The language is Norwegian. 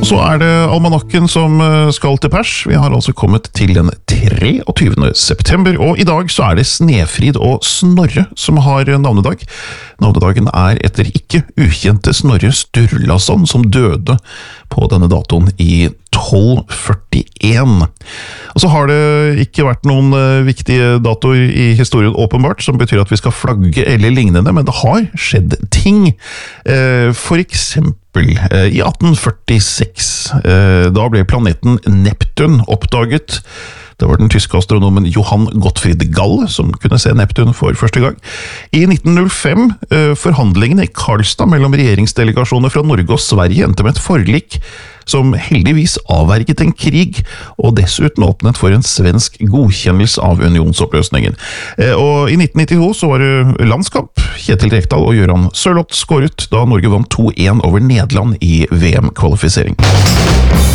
Og så det almanakken som skal til pers. Vi har altså kommet til den 23. september, og i dag så det Snefrid og Snorre som har navnedag. Navnedagen etter ikke ukjente Snorre Sturlason, som døde på denne datoen i 1241. Og så har det ikke vært noen viktige datoer i historien åpenbart, som betyr at vi skal flagge eller lignende, men det har skjedd ting. For eksempel i 1846, da ble planeten Neptun oppdaget. Det var den tyske astronomen Johann Gottfried Gall som kunne se Neptun for første gang. I 1905, forhandlingene i Karlstad mellom regjeringsdelegasjoner fra Norge og Sverige endte med et forlik som heldigvis avverget en krig, og dessuten åpnet for en svensk godkjennelse av unionsoppløsningen. Og i 1992 så var det landskamp. Kjetil Rekdal og Gøran Sørloth skåret da Norge vant 2-1 over Nederland i VM-kvalifisering.